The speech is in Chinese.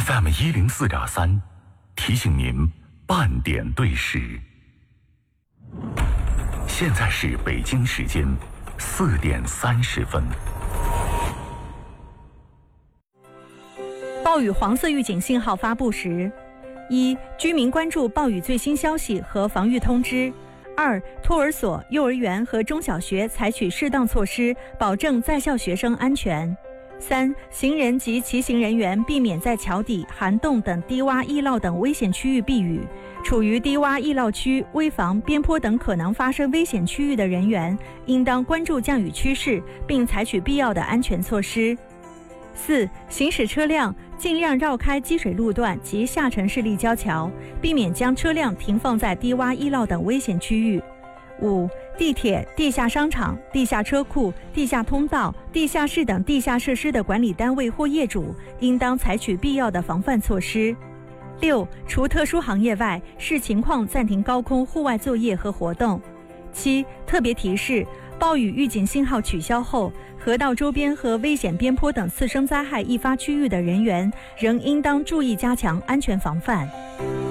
FM104.3，提醒您半点对时。现在是北京时间4点30分。 暴雨黄色预警信号发布时：一、居民关注暴雨最新消息和防御通知；二、托儿所、幼儿园和中小学采取适当措施，保证在校学生安全；三、行人及骑行人员避免在桥底、涵洞等低洼易涝等危险区域避雨。处于低洼易涝区、危房、边坡等可能发生危险区域的人员，应当关注降雨趋势，并采取必要的安全措施。四、行驶车辆尽量绕开积水路段及下沉式立交桥，避免将车辆停放在低洼易涝等危险区域。五、地铁、地下商场、地下车库、地下通道、地下室等地下设施的管理单位或业主，应当采取必要的防范措施。六、除特殊行业外，视情况暂停高空户外作业和活动。七、特别提示：暴雨预警信号取消后，河道周边和危险边坡等次生灾害易发区域的人员，仍应当注意加强安全防范。